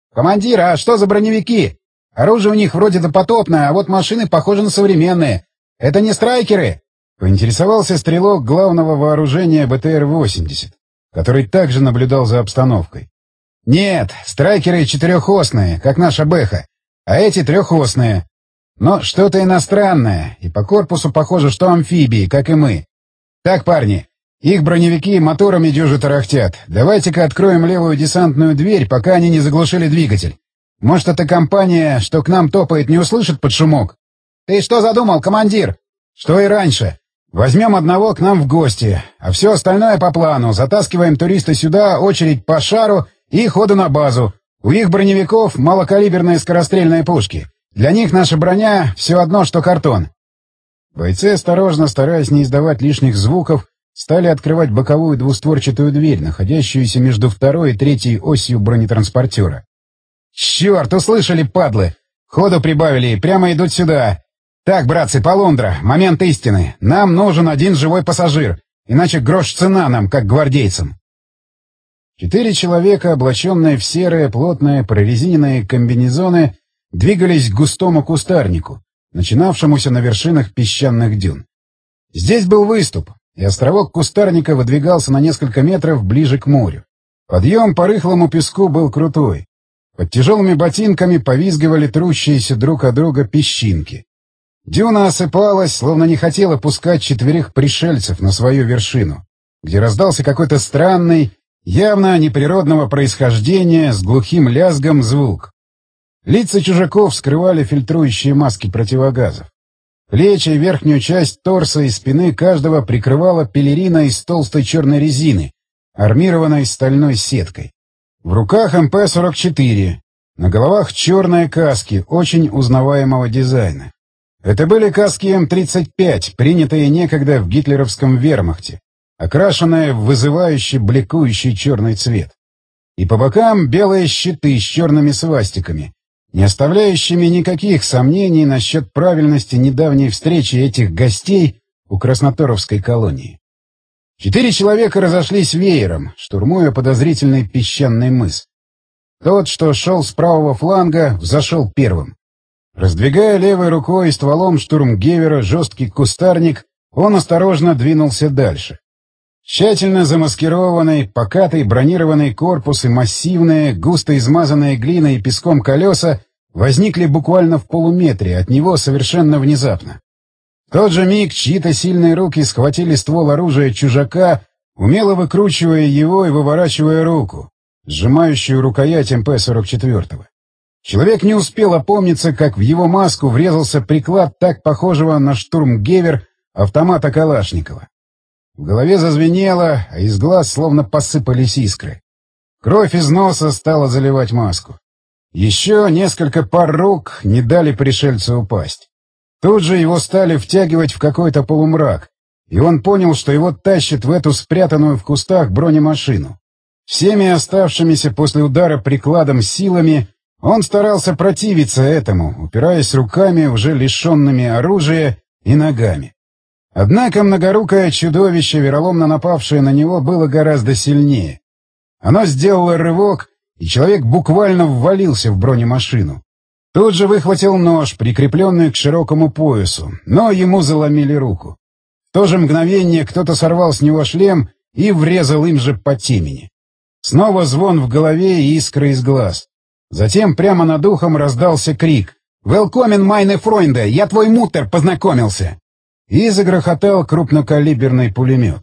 «Командир, а что за броневики? Оружие у них вроде допотопное, а вот машины похожи на современные. Это не страйкеры?» Поинтересовался стрелок главного вооружения БТР-80, который также наблюдал за обстановкой. «Нет, страйкеры четырехосные, как наша Бэха, а эти трехосные. Но что-то иностранное, и по корпусу похоже, что амфибии, как и мы. Так, парни, их броневики моторами дюжи тарахтят. Давайте-ка откроем левую десантную дверь, пока они не заглушили двигатель. Может, эта компания, что к нам топает, не услышит под шумок?» «Ты что задумал, командир?» «Что и раньше. Возьмем одного к нам в гости, а все остальное по плану. Затаскиваем туриста сюда, очередь по шару и ходу на базу. У их броневиков малокалиберные скорострельные пушки. Для них наша броня все одно, что картон». Бойцы, осторожно, стараясь не издавать лишних звуков, стали открывать боковую двустворчатую дверь, находящуюся между второй и третьей осью бронетранспортера. «Черт, услышали, падлы! Ходу прибавили и прямо идут сюда. Так, братцы, полундра, момент истины. Нам нужен один живой пассажир, иначе грош цена нам, как гвардейцам». 4 человека, облаченные в серые, плотные, прорезиненные комбинезоны, двигались к густому кустарнику, начинавшемуся на вершинах песчаных дюн. Здесь был выступ, и островок кустарника выдвигался на несколько метров ближе к морю. Подъем по рыхлому песку был крутой. Под тяжелыми ботинками повизгивали трущиеся друг от друга песчинки. Дюна осыпалась, словно не хотела пускать 4 пришельцев на свою вершину, где раздался какой-то странный, явно неприродного происхождения, с глухим лязгом звук. Лица чужаков скрывали фильтрующие маски противогазов. Плечи и верхнюю часть торса и спины каждого прикрывала пелерина из толстой черной резины, армированной стальной сеткой. В руках МП-44, на головах черные каски очень узнаваемого дизайна. Это были каски М-35, принятые некогда в гитлеровском вермахте, окрашенные в вызывающий бликующий черный цвет. И по бокам белые щиты с черными свастиками, не оставляющими никаких сомнений насчет правильности недавней встречи этих гостей у красноторовской колонии. 4 человека разошлись веером, штурмуя подозрительный песчаный мыс. Тот, что шел с правого фланга, взошел первым. Раздвигая левой рукой и стволом штурмгевера жесткий кустарник, он осторожно двинулся дальше. Тщательно замаскированный, покатый бронированный корпус и массивные, густо измазанные глиной и песком колеса возникли буквально в полуметре от него совершенно внезапно. В тот же миг чьи-то сильные руки схватили ствол оружия чужака, умело выкручивая его и выворачивая руку, сжимающую рукоять МП-44. Человек не успел опомниться, как в его маску врезался приклад так похожего на штурмгевер автомата Калашникова. В голове зазвенело, а из глаз словно посыпались искры. Кровь из носа стала заливать маску. Еще несколько пар рук не дали пришельцу упасть. Тут же его стали втягивать в какой-то полумрак, и он понял, что его тащат в эту спрятанную в кустах бронемашину. Всеми оставшимися после удара прикладом силами он старался противиться этому, упираясь руками, уже лишенными оружия, и ногами. Однако многорукое чудовище, вероломно напавшее на него, было гораздо сильнее. Оно сделало рывок, и человек буквально ввалился в бронемашину. Тут же выхватил нож, прикрепленный к широкому поясу, но ему заломили руку. В то же мгновение кто-то сорвал с него шлем и врезал им же по темени. Снова звон в голове и искры из глаз. Затем прямо над ухом раздался крик: «Велкомен, майне фройнде! Я твой мутер, познакомился!» И загрохотал крупнокалиберный пулемет.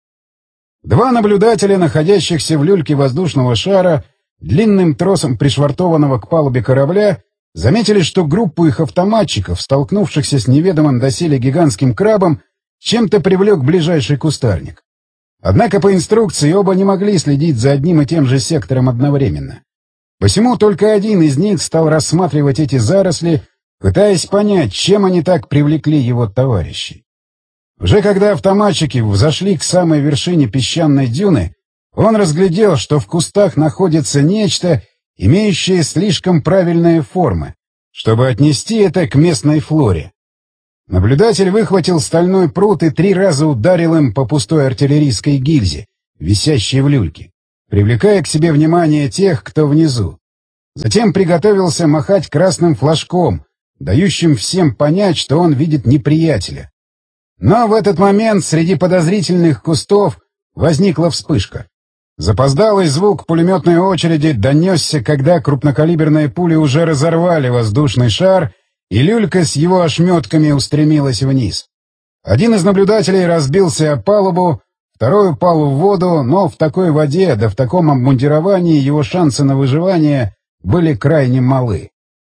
2 наблюдателя, находящихся в люльке воздушного шара, длинным тросом пришвартованного к палубе корабля, заметили, что группу их автоматчиков, столкнувшихся с неведомым доселе гигантским крабом, чем-то привлек ближайший кустарник. Однако по инструкции оба не могли следить за одним и тем же сектором одновременно. Посему только один из них стал рассматривать эти заросли, пытаясь понять, чем они так привлекли его товарищей. Уже когда автоматчики взошли к самой вершине песчаной дюны, он разглядел, что в кустах находится нечто, имеющее слишком правильные формы, чтобы отнести это к местной флоре. Наблюдатель выхватил стальной прут и 3 раза ударил им по пустой артиллерийской гильзе, висящей в люльке, привлекая к себе внимание тех, кто внизу. Затем приготовился махать красным флажком, дающим всем понять, что он видит неприятеля. Но в этот момент среди подозрительных кустов возникла вспышка. Запоздалый звук пулеметной очереди донесся, когда крупнокалиберные пули уже разорвали воздушный шар, и люлька с его ошметками устремилась вниз. Один из наблюдателей разбился о палубу, второй упал в воду, но в такой воде, да в таком обмундировании его шансы на выживание были крайне малы.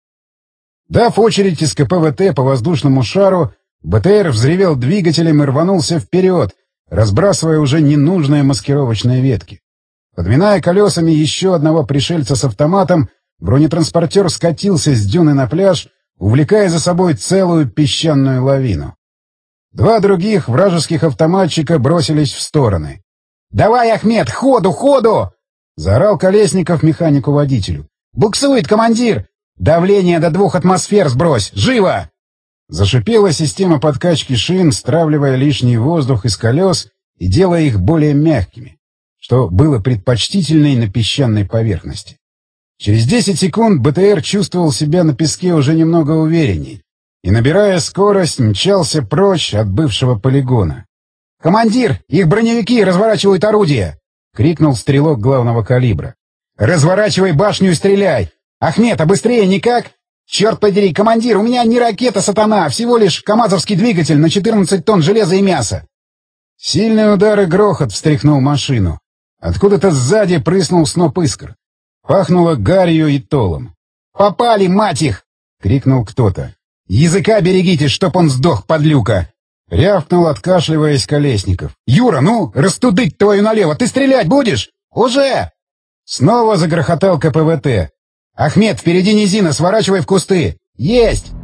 Дав очередь из КПВТ по воздушному шару, БТР взревел двигателем и рванулся вперед, разбрасывая уже ненужные маскировочные ветки. Подминая колесами еще одного пришельца с автоматом, бронетранспортер скатился с дюны на пляж, увлекая за собой целую песчаную лавину. Два других вражеских автоматчика бросились в стороны. «Давай, Ахмед, ходу, ходу!» — заорал Колесников механику-водителю. «Буксует, командир! Давление до 2 атмосфер сбрось! Живо!» Зашипела система подкачки шин, стравливая лишний воздух из колес и делая их более мягкими, что было предпочтительней на песчаной поверхности. Через 10 секунд БТР чувствовал себя на песке уже немного уверенней и, набирая скорость, мчался прочь от бывшего полигона. «Командир, их броневики разворачивают орудия!» — крикнул стрелок главного калибра. «Разворачивай башню и стреляй! Ахмед, а быстрее никак? Черт подери, командир, у меня не ракета «Сатана», а всего лишь камазовский двигатель на 14 тонн железа и мяса!» Сильный удар и грохот встряхнул машину. Откуда-то сзади прыснул сноп искр. Пахнуло гарью и толом. «Попали, мать их!» — крикнул кто-то. «Языка берегите, чтоб он сдох, подлюка!» — рявкнул, откашливаясь, Колесников. «Юра, ну, растудыть твою налево, ты стрелять будешь? Уже!» Снова загрохотал КПВТ. «Ахмед, впереди низина, сворачивай в кусты!» «Есть!»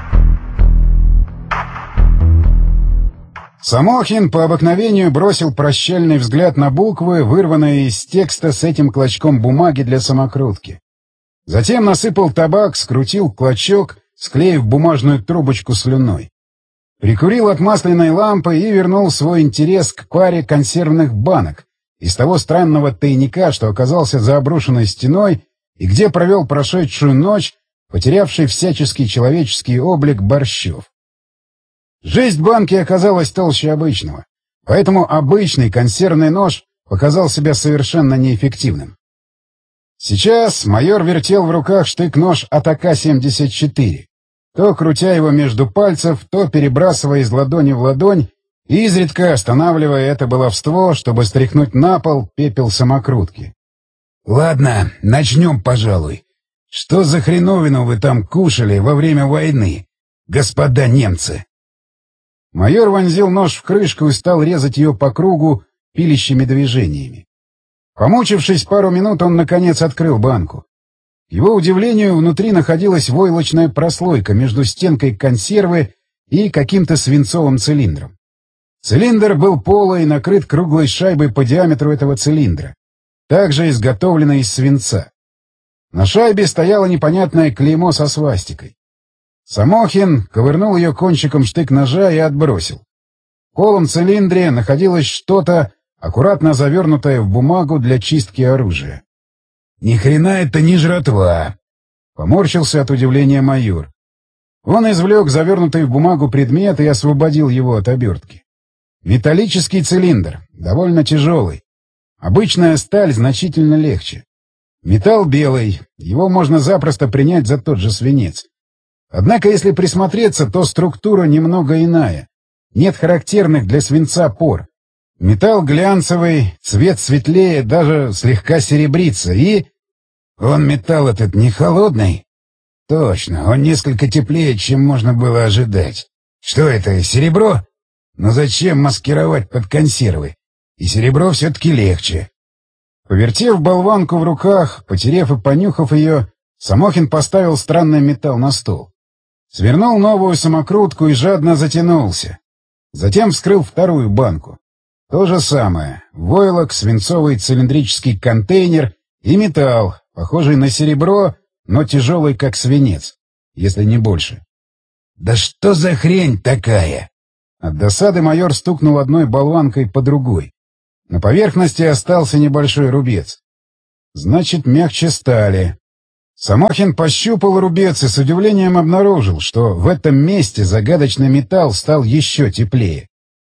Самохин по обыкновению бросил прощальный взгляд на буквы, вырванные из текста с этим клочком бумаги для самокрутки. Затем насыпал табак, скрутил клочок, склеив бумажную трубочку слюной. Прикурил от масляной лампы и вернул свой интерес к паре консервных банок из того странного тайника, что оказался за обрушенной стеной и где провел прошедшую ночь, потерявший всяческий человеческий облик Борщев. Жесть банки оказалась толще обычного, поэтому обычный консервный нож показал себя совершенно неэффективным. Сейчас майор вертел в руках штык-нож от АК-74, то крутя его между пальцев, то перебрасывая из ладони в ладонь, и изредка останавливая это баловство, чтобы стряхнуть на пол пепел самокрутки. «Ладно, начнем, пожалуй. Что за хреновину вы там кушали во время войны, господа немцы?» Майор вонзил нож в крышку и стал резать ее по кругу пилящими движениями. Помучившись пару минут, он, наконец, открыл банку. К его удивлению, внутри находилась войлочная прослойка между стенкой консервы и каким-то свинцовым цилиндром. Цилиндр был полый и накрыт круглой шайбой по диаметру этого цилиндра, также изготовленной из свинца. На шайбе стояло непонятное клеймо со свастикой. Самохин ковырнул ее кончиком штык-ножа и отбросил. В полом цилиндре находилось что-то, аккуратно завернутое в бумагу для чистки оружия. «Ни хрена это не жратва!» — поморщился от удивления майор. Он извлек завернутый в бумагу предмет и освободил его от обертки. Металлический цилиндр, довольно тяжелый. Обычная сталь значительно легче. Металл белый, его можно запросто принять за тот же свинец. Однако, если присмотреться, то структура немного иная. Нет характерных для свинца пор. Металл глянцевый, цвет светлее, даже слегка серебрится. И... Он металл этот не холодный? Точно, он несколько теплее, чем можно было ожидать. Что это, серебро? Но зачем маскировать под консервы? И серебро все-таки легче. Повертев болванку в руках, потерев и понюхав ее, Самохин поставил странный металл на стол. Свернул новую самокрутку и жадно затянулся. Затем вскрыл вторую банку. То же самое. Войлок, свинцовый цилиндрический контейнер и металл, похожий на серебро, но тяжелый как свинец, если не больше. «Да что за хрень такая?» От досады майор стукнул одной болванкой по другой. На поверхности остался небольшой рубец. Значит, мягче стали. Самохин пощупал рубец и с удивлением обнаружил, что в этом месте загадочный металл стал еще теплее.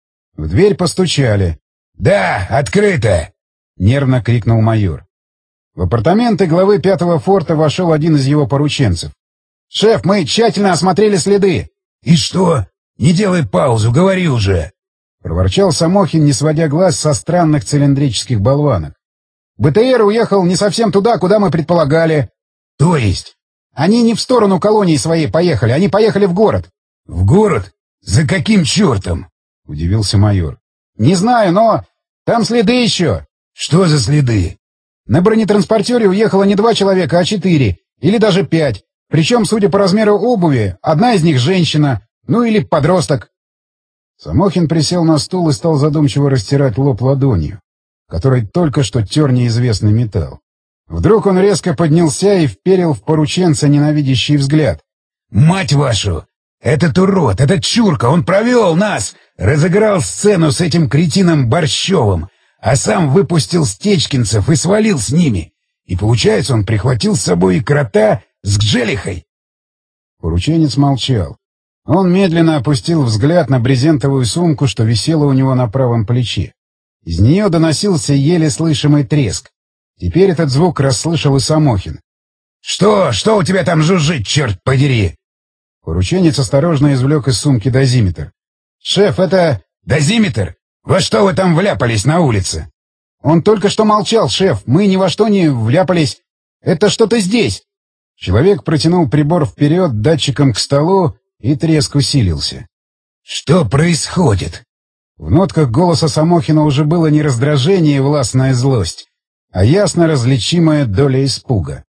В дверь постучали. «Да, открыто!» — нервно крикнул майор. В апартаменты главы 5-го форта вошел один из его порученцев. «Шеф, мы тщательно осмотрели следы». «И что? Не делай паузу, говори уже!» — проворчал Самохин, не сводя глаз со странных цилиндрических болванок. «БТР уехал не совсем туда, куда мы предполагали». «То есть?» «Они не в сторону колонии своей поехали, они поехали в город». «В город? За каким чертом?» — удивился майор. «Не знаю, но там следы еще». «Что за следы?» «На бронетранспортере уехало не 2 человека, а 4, или даже 5. Причем, судя по размеру обуви, одна из них женщина, ну или подросток». Самохин присел на стул и стал задумчиво растирать лоб ладонью, которой только что тер неизвестный металл. Вдруг он резко поднялся и вперил в порученца ненавидящий взгляд. «Мать вашу! Этот урод, этот чурка, он провел нас! Разыграл сцену с этим кретином Борщевым, а сам выпустил стечкинцев и свалил с ними. И получается, он прихватил с собой и крота с Гжелихой». Порученец молчал. Он медленно опустил взгляд на брезентовую сумку, что висела у него на правом плече. Из нее доносился еле слышимый треск. Теперь этот звук расслышал и Самохин. «Что у тебя там жужжит, черт подери?» Порученец осторожно извлек из сумки дозиметр. «Шеф, это...» «Дозиметр? Во что вы там вляпались на улице?» «Он только что молчал, шеф. Мы ни во что не вляпались. Это что-то здесь». Человек протянул прибор вперед датчиком к столу, и треск усилился. «Что происходит?» В нотках голоса Самохина уже было не раздражение и властная злость, а ясно различимая доля испуга.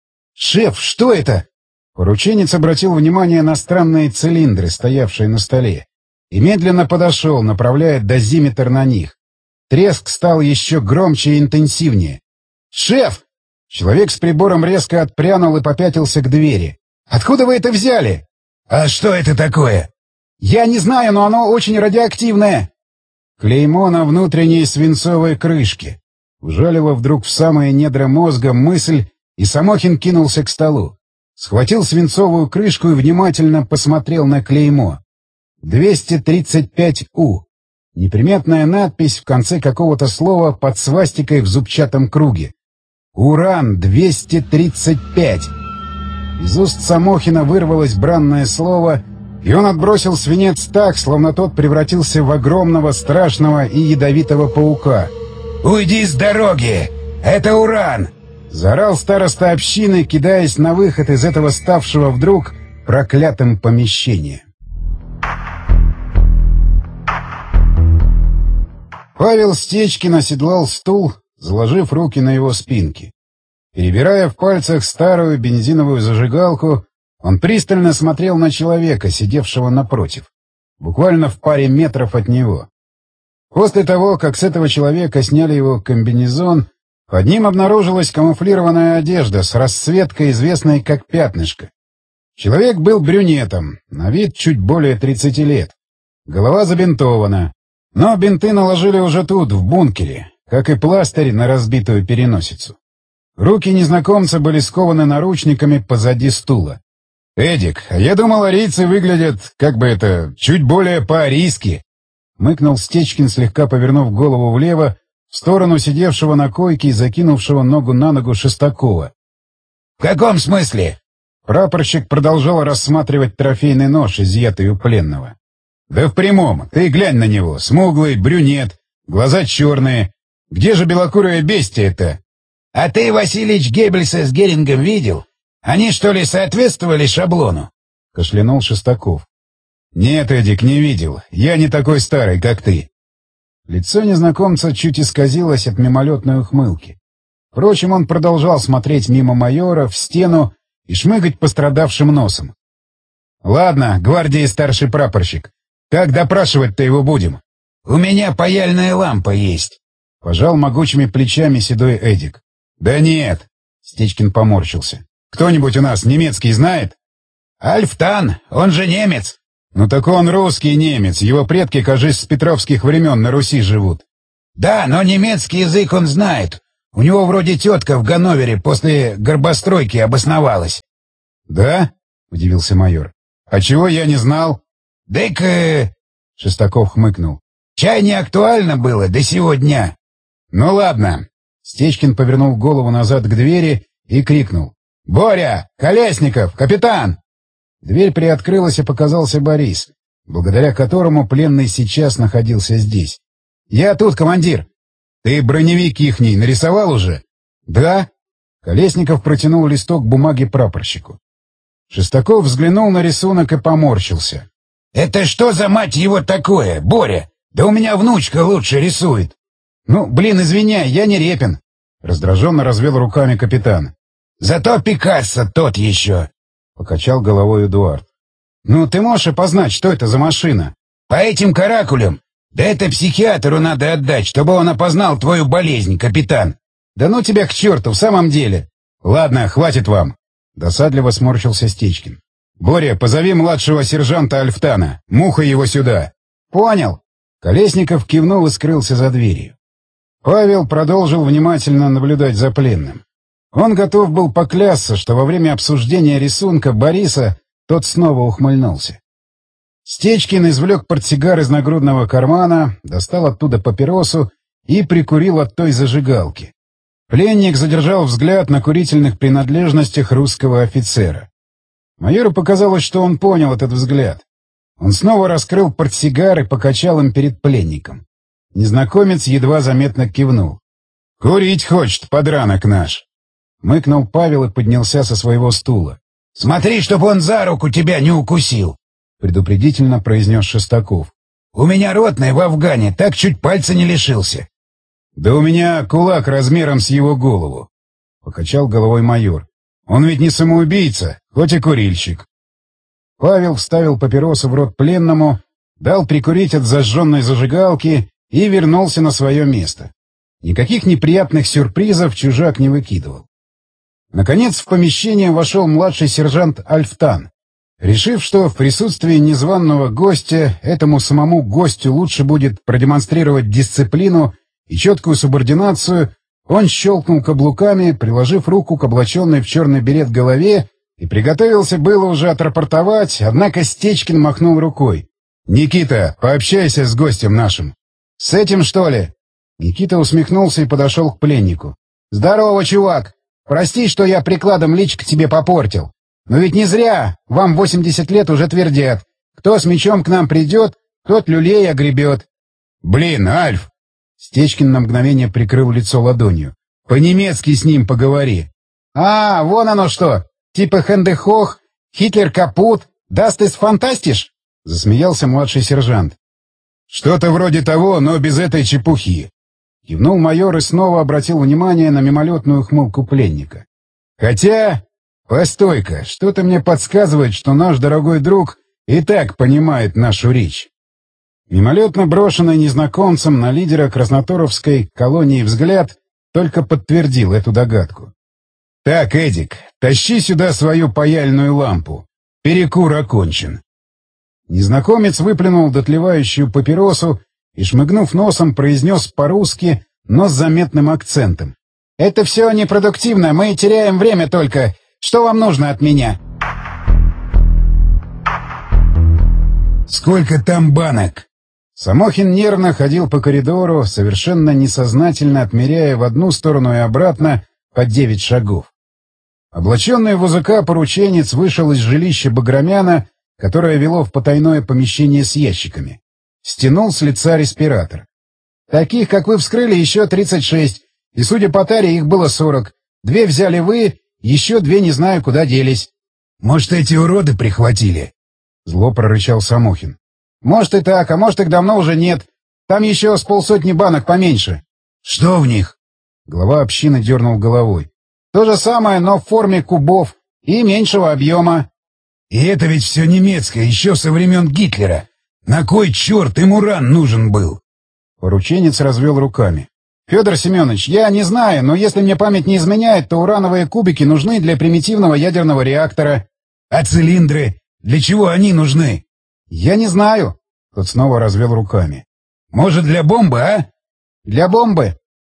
«Шеф, что это?» Порученец обратил внимание на странные цилиндры, стоявшие на столе, и медленно подошел, направляя дозиметр на них. Треск стал еще громче и интенсивнее. «Шеф!» Человек с прибором резко отпрянул и попятился к двери. «Откуда вы это взяли?» «А что это такое?» «Я не знаю, но оно очень радиоактивное». Клеймо на внутренней свинцовой крышке. Ужалила вдруг в самые недра мозга мысль, и Самохин кинулся к столу. Схватил свинцовую крышку и внимательно посмотрел на клеймо. 235У. Неприметная надпись в конце какого-то слова под свастикой в зубчатом круге. «Уран-235». Из уст Самохина вырвалось бранное слово, и он отбросил свинец так, словно тот превратился в огромного, страшного и ядовитого паука. «Уйди с дороги! Это уран!» — заорал староста общины, кидаясь на выход из этого ставшего вдруг проклятым помещения. Павел Стечкин оседлал стул, заложив руки на его спинке. Перебирая в пальцах старую бензиновую зажигалку, он пристально смотрел на человека, сидевшего напротив, буквально в паре метров от него. После того, как с этого человека сняли его комбинезон, под ним обнаружилась камуфлированная одежда с расцветкой, известной как пятнышко. Человек был брюнетом, на вид чуть более 30 лет. Голова забинтована, но бинты наложили уже тут, в бункере, как и пластырь на разбитую переносицу. Руки незнакомца были скованы наручниками позади стула. «Эдик, я думал, арийцы выглядят, чуть более по-арийски», — мыкнул Стечкин, слегка повернув голову влево, в сторону сидевшего на койке и закинувшего ногу на ногу Шестакова. «В каком смысле?» Прапорщик продолжал рассматривать трофейный нож, изъятый у пленного. «Да в прямом. Ты глянь на него. Смуглый, брюнет, глаза черные. Где же белокурое бестие-то?» «А ты, Василич, Геббельса с Герингом видел? Они, что ли, соответствовали шаблону?» — кашлянул Шестаков. «Нет, Эдик, не видел. Я не такой старый, как ты». Лицо незнакомца чуть исказилось от мимолетной ухмылки. Впрочем, он продолжал смотреть мимо майора, в стену и шмыгать пострадавшим носом. «Ладно, гвардии старший прапорщик. Как допрашивать-то его будем?» «У меня паяльная лампа есть», — пожал могучими плечами седой Эдик. «Да нет», — Стечкин поморщился. «Кто-нибудь у нас немецкий знает?» «Альфтан, он же немец». «Ну так он русский немец, его предки, кажись, с петровских времен на Руси живут». «Да, но немецкий язык он знает. У него вроде тетка в Ганновере после горбостройки обосновалась. Да? — удивился майор. А чего я не знал? Дай-ка... Шестаков хмыкнул. Чай не актуально было до сего дня. Ну ладно. Стечкин повернул голову назад к двери и крикнул. «Боря! Колесников! Капитан!» Дверь приоткрылась, и показался Борис, благодаря которому пленный сейчас находился здесь. «Я тут, командир!» «Ты броневик ихний нарисовал уже?» «Да». Колесников протянул листок бумаги прапорщику. Шестаков взглянул на рисунок и поморщился. «Это что за, мать его, такое, Боря? Да у меня внучка лучше рисует!» «Ну, блин, извиняй, я не Репин!» Раздраженно развел руками капитан. «Зато Пикассо тот еще!» — покачал головой Эдуард. «Ну, ты можешь опознать, что это за машина?» «По этим каракулям? Да это психиатру надо отдать, чтобы он опознал твою болезнь, капитан!» «Да ну тебя к черту, в самом деле!» «Ладно, хватит вам!» — досадливо сморщился Стечкин. «Боря, позови младшего сержанта Альфтана. Муха его сюда!» «Понял!» Колесников кивнул и скрылся за дверью. Павел продолжил внимательно наблюдать за пленным. Он готов был поклясться, что во время обсуждения рисунка Бориса тот снова ухмыльнулся. Стечкин извлек портсигар из нагрудного кармана, достал оттуда папиросу и прикурил от той зажигалки. Пленник задержал взгляд на курительных принадлежностях русского офицера. Майору показалось, что он понял этот взгляд. Он снова раскрыл портсигар и покачал им перед пленником. Незнакомец едва заметно кивнул. «Курить хочет, подранок наш!» Мыкнул Павел и поднялся со своего стула. «Смотри, чтоб он за руку тебя не укусил!» — предупредительно произнес Шестаков. «У меня ротный в Афгане, так чуть пальца не лишился». «Да у меня кулак размером с его голову», — покачал головой майор. «Он ведь не самоубийца, хоть и курильщик». Павел вставил папиросу в рот пленному, дал прикурить от зажженной зажигалки и вернулся на свое место. Никаких неприятных сюрпризов чужак не выкидывал. Наконец в помещение вошел младший сержант Альфтан. Решив, что в присутствии незваного гостя этому самому гостю лучше будет продемонстрировать дисциплину и четкую субординацию, он щелкнул каблуками, приложив руку к облаченной в черный берет голове, и приготовился было уже отрапортовать, однако Стечкин махнул рукой. «Никита, пообщайся с гостем нашим». «С этим, что ли?» Никита усмехнулся и подошел к пленнику. «Здорово, чувак! Прости, что я прикладом личико тебе попортил. Но ведь не зря вам 80 лет уже твердят. Кто с мечом к нам придет, тот люлей огребет». «Блин, Альф!» Стечкин на мгновение прикрыл лицо ладонью. «По-немецки с ним поговори». «А, вон оно что! Типа Хендехох, Хитлер капут, даст из фантастиш?» Засмеялся младший сержант. «Что-то вроде того, но без этой чепухи». Кивнул майор и снова обратил внимание на мимолетную ухмылку пленника. «Хотя... Постой-ка, что-то мне подсказывает, что наш дорогой друг и так понимает нашу речь». Мимолетно брошенный незнакомцем на лидера красноторовской колонии взгляд только подтвердил эту догадку. «Так, Эдик, тащи сюда свою паяльную лампу. Перекур окончен». Незнакомец выплюнул дотлевающую папиросу и, шмыгнув носом, произнес по-русски, но с заметным акцентом. «Это все непродуктивно, мы теряем время только. Что вам нужно от меня?» «Сколько там банок?» Самохин нервно ходил по коридору, совершенно несознательно отмеряя в одну сторону и обратно по 9 шагов. Облаченный в узыка порученец вышел из жилища Баграмяна, которое вело в потайное помещение с ящиками. Стянул с лица респиратор. «Таких, как вы вскрыли, еще 36, и, судя по таре, их было 40. 2 взяли вы, еще 2 не знаю, куда делись». «Может, эти уроды прихватили?» Зло прорычал Самохин. «Может и так, а может их давно уже нет. Там еще с 50 банок поменьше». «Что в них?» Глава общины дернул головой. «То же самое, но в форме кубов и меньшего объема». «И это ведь все немецкое, еще со времен Гитлера. На кой черт им уран нужен был?» Порученец развел руками. «Федор Семенович, я не знаю, но если мне память не изменяет, то урановые кубики нужны для примитивного ядерного реактора». «А цилиндры? Для чего они нужны?» «Я не знаю». Тот снова развел руками. «Может, для бомбы, а?» «Для бомбы.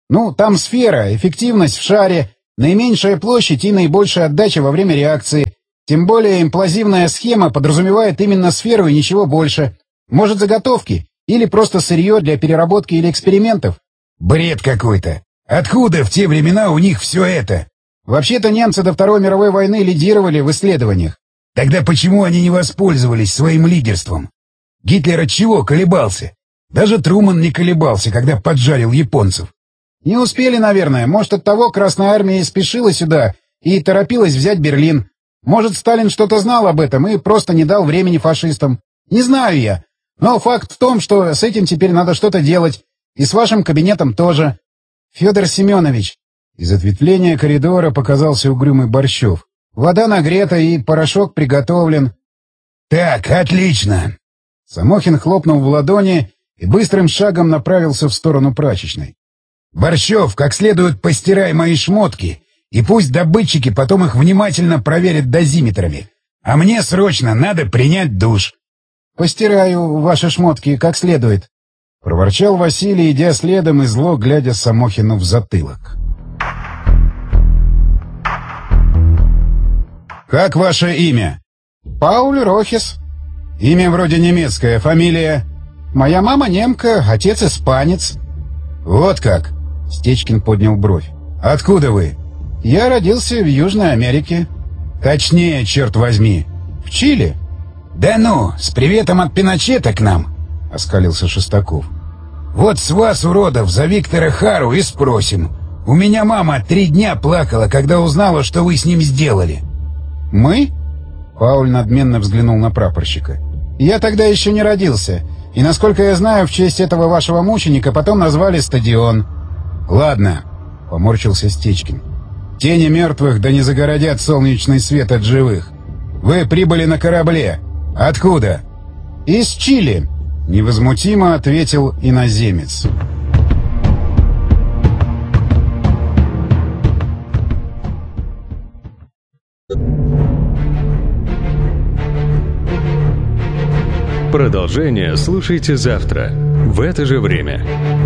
Ну, там сфера, эффективность в шаре, наименьшая площадь и наибольшая отдача во время реакции. Тем более имплазивная схема подразумевает именно сферу и ничего больше. Может, заготовки или просто сырье для переработки или экспериментов. Бред какой-то. Откуда в те времена у них все это? Вообще-то немцы до Второй мировой войны лидировали в исследованиях. Тогда почему они не воспользовались своим лидерством? Гитлер от чего колебался? Даже Труман не колебался, когда поджарил японцев. Не успели, наверное. Может, от того Красная Армия и спешила сюда и торопилась взять Берлин. Может, Сталин что-то знал об этом и просто не дал времени фашистам. Не знаю я. Но факт в том, что с этим теперь надо что-то делать. И с вашим кабинетом тоже. Федор Семенович. Из ответвления коридора показался угрюмый Борщев. Вода нагрета и порошок приготовлен. Так, отлично. Самохин хлопнул в ладони и быстрым шагом направился в сторону прачечной. Борщев, как следует постирай мои шмотки, и пусть добытчики потом их внимательно проверят дозиметрами. А мне срочно надо принять душ. Постираю ваши шмотки как следует, — проворчал Василий, идя следом и зло глядя Самохину в затылок. «Как ваше имя?» «Пауль Рохис». «Имя вроде немецкое, фамилия?» «Моя мама немка, отец испанец». «Вот как?» — Стечкин поднял бровь. «Откуда вы?» «Я родился в Южной Америке». «Точнее, черт возьми». «В Чили». «Да ну, с приветом от Пиночета к нам», — оскалился Шестаков. «Вот с вас, уродов, за Виктора Хару и спросим. У меня мама 3 дня плакала, когда узнала, что вы с ним сделали». «Мы?» — Пауль надменно взглянул на прапорщика. «Я тогда еще не родился, и, насколько я знаю, в честь этого вашего мученика потом назвали стадион». «Ладно», — поморщился Стечкин. «Тени мертвых да не загородят солнечный свет от живых. Вы прибыли на корабле. Откуда?» «Из Чили», — невозмутимо ответил иноземец. Продолжение слушайте завтра в это же время.